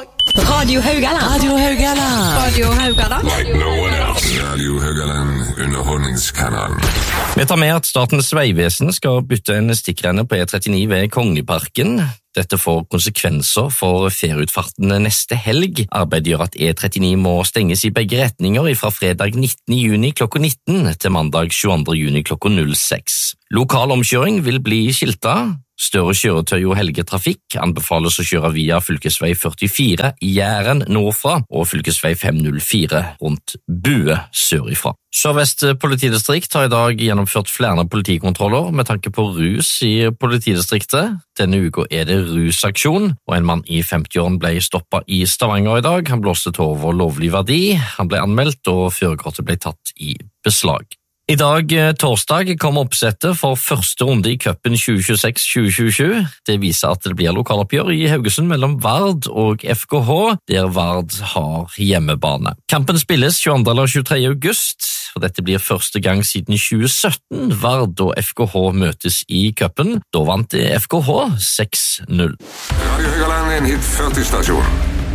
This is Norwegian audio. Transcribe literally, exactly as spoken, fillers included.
Radio Haugaland. Radio Haugaland. Radio Haugaland. Like no one else. Radio Haugaland underholdningskanalen. Vi tar med at Statens vegvesen skal bytte en stikkrenne på E trettini ved Kongeparken. Dette får konsekvenser for ferieutfarten neste helg. Arbeidet gjør at E trettini må stenges i begge retninger fra fredag nittende juni klokka nitten til mandag tjueandre juni klokka null seks. Lokal omkjøring vil bli skilta. Større kjøretøy og helgetrafikk anbefales å kjøre via fylkesvei førtifire i Jæren nordfra og fylkesvei fem null fire rundt Bue sørifra. Sør-Vest politidistrikt har i dag gjennomført flere politikontroller med tanke på rus i politidistriktet. Denne uka er det rusaksjon, og en mann i femtiårene ble stoppet i Stavanger i dag. Han blåste til over lovlig verdi, han ble anmeldt og førerkortet ble tatt i beslag. I dag, torsdag, kommer oppsettet for første runde i cupen tjue tjueseks tjue tjuesju. Det viser at det blir lokaloppgjør i Haugesund mellom Vard og F K H, der Vard har hjemmebane. Kampen spilles tjueandre eller tjuetredje august, og dette blir første gang siden tjue sytten Vard og F K H møtes i cupen. Da vant F K H seks null. Radio Haugaland er en hit førti-stasjon.